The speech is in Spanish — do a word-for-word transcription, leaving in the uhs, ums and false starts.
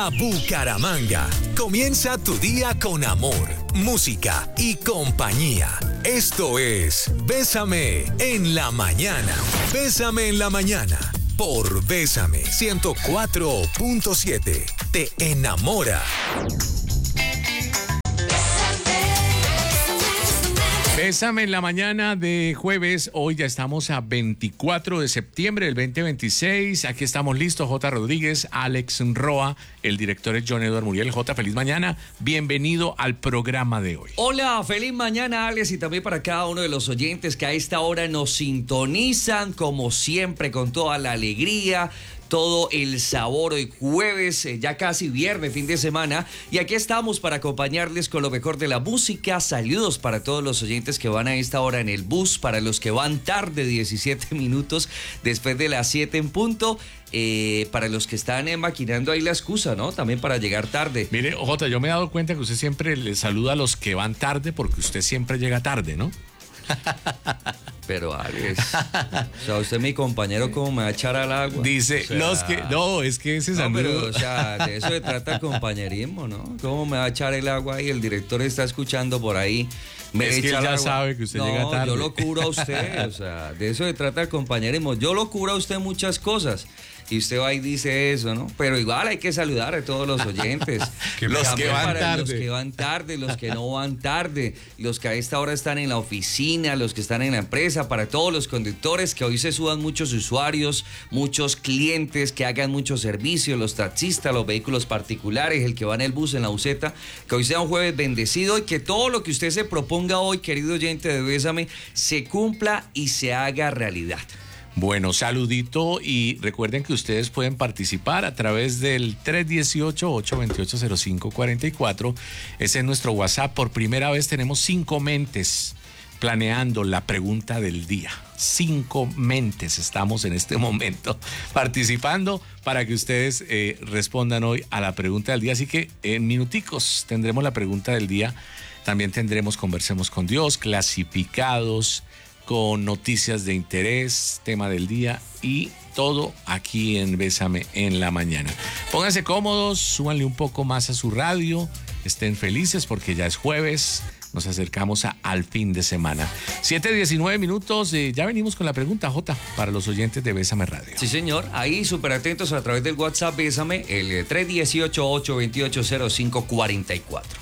Bucaramanga. Comienza tu día con amor, música y compañía. Esto es Bésame en la mañana. Bésame en la mañana por Bésame ciento cuatro punto siete. Te enamora. Bésame en la mañana de jueves. Hoy ya estamos a veinticuatro de septiembre del veinte veintiséis. Aquí estamos listos. J. Rodríguez, Alex Roa, el director es John Edward Muriel. J, feliz mañana. Bienvenido al programa de hoy. Hola, feliz mañana, Alex, y también para cada uno de los oyentes que a esta hora nos sintonizan, como siempre, con toda la alegría, todo el sabor. Hoy jueves, eh, ya casi viernes, fin de semana, y aquí estamos para acompañarles con lo mejor de la música. Saludos para todos los oyentes que van a esta hora en el bus, para los que van tarde, diecisiete minutos después de las siete en punto, eh, para los que están eh, maquinando ahí la excusa, ¿no? También para llegar tarde. Mire, Jota, yo me he dado cuenta que usted siempre le saluda a los que van tarde porque usted siempre llega tarde, ¿no? Pero Alex, o sea, usted mi compañero, ¿cómo me va a echar al agua? Dice, o sea, los que, no, es que ese no, saludo. pero, o sea, de eso se trata el compañerismo, ¿no? ¿Cómo me va a echar el agua? Y el director está escuchando por ahí. Me es que él ya agua. sabe que usted no, llega tarde. Yo lo cubro a usted, o sea, de eso se trata el compañerismo. Yo lo cubro a usted muchas cosas. Y usted va y dice eso, ¿no? Pero igual hay que saludar a todos los oyentes. los que van para tarde. Los que van tarde, los que no van tarde, los que a esta hora están en la oficina, los que están en la empresa, para todos los conductores, que hoy se suban muchos usuarios, muchos clientes, que hagan mucho servicio, los taxistas, los vehículos particulares, el que va en el bus, en la buseta, que hoy sea un jueves bendecido y que todo lo que usted se proponga hoy, querido oyente de Bésame, se cumpla y se haga realidad. Bueno, saludito, y recuerden que ustedes pueden participar a través del tres uno ocho, ocho dos ocho, cero cinco cuatro cuatro. Ese es nuestro WhatsApp. Por primera vez tenemos cinco mentes planeando la pregunta del día. Cinco mentes estamos en este momento participando para que ustedes eh, respondan hoy a la pregunta del día. Así que en minuticos tendremos la pregunta del día. También tendremos Conversemos con Dios, clasificados, con noticias de interés, tema del día y todo aquí en Bésame en la mañana. Pónganse cómodos, súbanle un poco más a su radio, estén felices porque ya es jueves, nos acercamos a, al fin de semana. siete diecinueve minutos, eh, ya venimos con la pregunta, Jota, para los oyentes de Bésame Radio. Sí, señor, ahí súper atentos a través del WhatsApp Bésame, el tres uno ocho, ocho dos ocho, cero cinco cuatro cuatro.